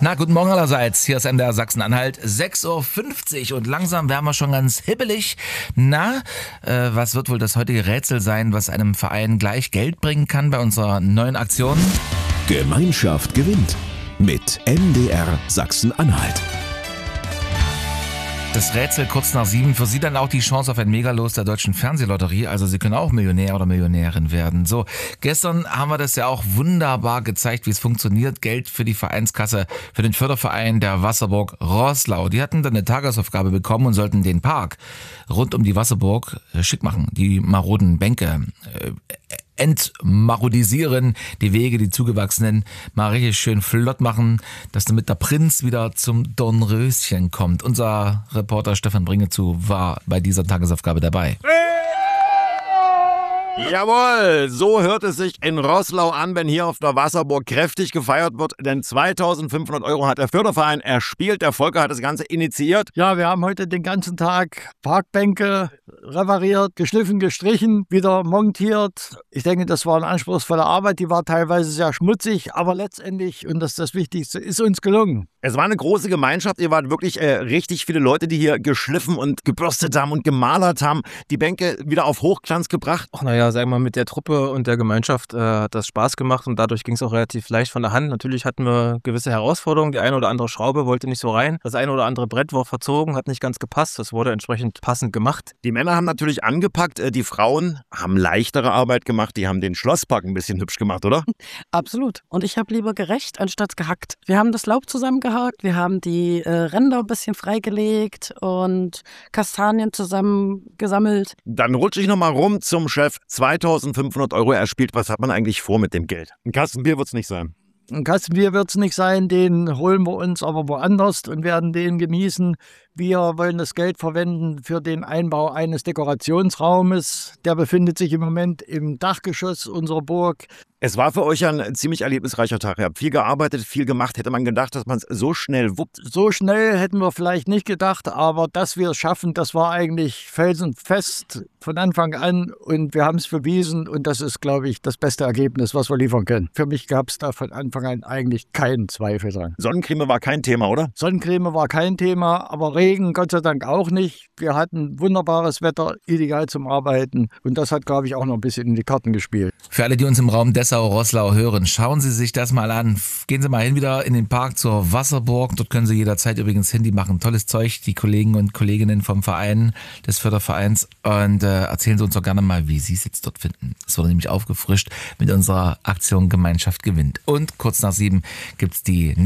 Na, guten Morgen allerseits. Hier ist MDR Sachsen-Anhalt, 6:50 Uhr und langsam werden wir schon ganz hibbelig. Na, was wird wohl das heutige Rätsel sein, was einem Verein gleich Geld bringen kann bei unserer neuen Aktion? Gemeinschaft gewinnt mit MDR Sachsen-Anhalt. Das Rätsel kurz nach 7. Für Sie dann auch die Chance auf ein Megalos der Deutschen Fernsehlotterie. Also Sie können auch Millionär oder Millionärin werden. So, gestern haben wir das ja auch wunderbar gezeigt, wie es funktioniert. Geld für die Vereinskasse, für den Förderverein der Wasserburg Roßlau. Die hatten dann eine Tagesaufgabe bekommen und sollten den Park rund um die Wasserburg schick machen. Die maroden Bänke entmarodisieren, die Wege, die zugewachsenen, mal richtig schön flott machen, dass damit der Prinz wieder zum Dornröschen kommt. Unser Reporter Stefan Bringezu war bei dieser Tagesaufgabe dabei. Jawohl, so hört es sich in Roßlau an, wenn hier auf der Wasserburg kräftig gefeiert wird, denn 2.500 € hat der Förderverein erspielt, der Volker hat das Ganze initiiert. Ja, wir haben heute den ganzen Tag Parkbänke repariert, geschliffen, gestrichen, wieder montiert. Ich denke, das war eine anspruchsvolle Arbeit, die war teilweise sehr schmutzig, aber letztendlich, und das ist das Wichtigste, ist uns gelungen. Es war eine große Gemeinschaft, ihr wart wirklich richtig viele Leute, die hier geschliffen und gebürstet haben und gemalert haben, die Bänke wieder auf Hochglanz gebracht. Ach naja, sagen wir mal, mit der Truppe und der Gemeinschaft hat das Spaß gemacht und dadurch ging es auch relativ leicht von der Hand. Natürlich hatten wir gewisse Herausforderungen, die eine oder andere Schraube wollte nicht so rein, das eine oder andere Brett war verzogen, hat nicht ganz gepasst, das wurde entsprechend passend gemacht. Die Männer haben natürlich angepackt, die Frauen haben leichtere Arbeit gemacht, die haben den Schlosspark ein bisschen hübsch gemacht, oder? Absolut. Und ich habe lieber gerecht anstatt gehackt. Wir haben das Laub zusammengehakt, wir haben die Ränder ein bisschen freigelegt und Kastanien zusammengesammelt. Dann rutsche ich nochmal rum zum Chef. 2.500 € erspielt. Was hat man eigentlich vor mit dem Geld? Ein Kasten Bier wird es nicht sein. Ein Kastenbier wird es nicht sein, den holen wir uns aber woanders und werden den genießen. Wir wollen das Geld verwenden für den Einbau eines Dekorationsraumes. Der befindet sich im Moment im Dachgeschoss unserer Burg. Es war für euch ein ziemlich erlebnisreicher Tag. Ihr habt viel gearbeitet, viel gemacht. Hätte man gedacht, dass man es so schnell wuppt? So schnell hätten wir vielleicht nicht gedacht, aber dass wir es schaffen, das war eigentlich felsenfest von Anfang an und wir haben es bewiesen und das ist, glaube ich, das beste Ergebnis, was wir liefern können. Für mich gab es da von Anfang an eigentlich keinen Zweifel dran. Sonnencreme war kein Thema, oder? Sonnencreme war kein Thema, aber Regen Gott sei Dank auch nicht. Wir hatten wunderbares Wetter, ideal zum Arbeiten und das hat, glaube ich, auch noch ein bisschen in die Karten gespielt. Für alle, die uns im Raum Dessau-Roßlau hören, schauen Sie sich das mal an. Gehen Sie mal hin wieder in den Park zur Wasserburg. Dort können Sie jederzeit übrigens hin. Die machen tolles Zeug, die Kollegen und Kolleginnen vom Verein, des Fördervereins. Und erzählen Sie uns doch gerne mal, wie Sie es jetzt dort finden. Es wurde nämlich aufgefrischt mit unserer Aktion Gemeinschaft gewinnt. Und kurz nach 7 gibt's die